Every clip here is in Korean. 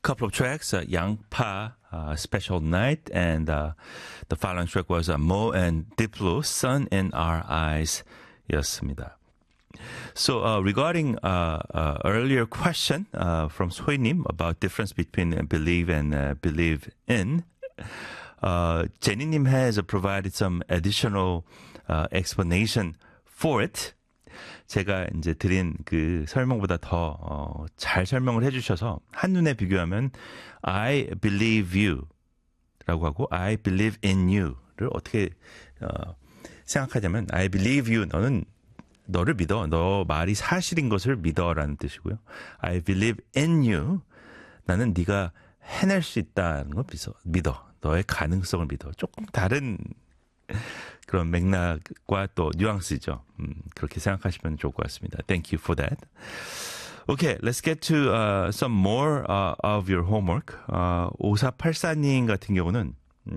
couple of tracks, 양파, Special Night, and the following track was Mo and Diplo, Sun in Our Eyes 였습니다. So regarding earlier question from 소희님 about difference between believe and believe in, Jenny님 has provided some additional explanation for it. 제가 이제 드린 그 설명보다 더 잘 설명을 해주셔서 한눈에 비교하면 I believe you 라고 하고 I believe in you를 어떻게 생각하냐면 I believe you, 너를 믿어. 너 말이 사실인 것을 믿어라는 뜻이고요. I believe in you, 나는 네가 해낼 수 있다는 걸 믿어. 너의 가능성을 믿어. 조금 다른 그런 맥락과 또 뉘앙스죠. 그렇게 생각하시면 좋을 것 같습니다. Thank you for that. Okay, let's get to some more of your homework. 5484님 같은 경우는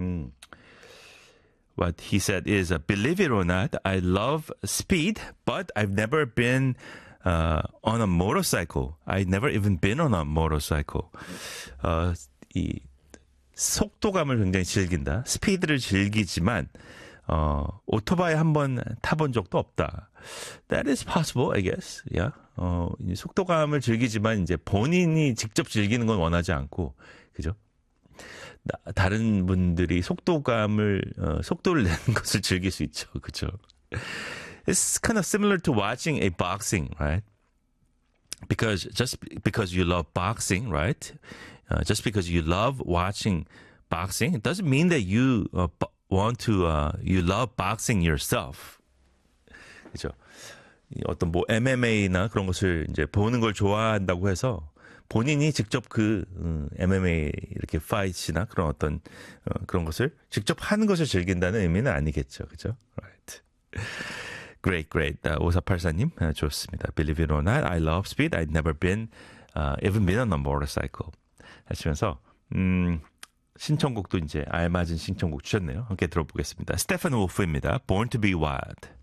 what he said is, believe it or not, I love speed, but I've never been on a motorcycle. I've never even been on a motorcycle. 이 속도감을 굉장히 즐긴다. 스피드를 즐기지만 오토바이 한번 타본 적도 없다. That is possible, I guess. Yeah. 속도감을 즐기지만 이제 본인이 직접 즐기는 건 원하지 않고, 그죠? 다른 분들이 속도를 내는 것을 즐길 수 있죠, 그죠? It's kind of similar to watching a boxing, right? Just because you love boxing, right? Just because you love watching boxing, it doesn't mean that you you love boxing yourself. 그죠? 어떤 뭐 MMA나 그런 것을 이제 보는 걸 좋아한다고 해서 본인이 직접 그 MMA 이렇게 파이트나 그런 어떤 그런 것을 직접 하는 것을 즐긴다는 의미는 아니겠죠, 그죠? Right. Great. 5484님 좋습니다. Believe it or not, I love speed. I've never been even been on a motorcycle. 하시면서 신청곡도 이제 알맞은 신청곡 주셨네요. 함께 들어보겠습니다. 스테판 wolf입니다. Born to be Wild.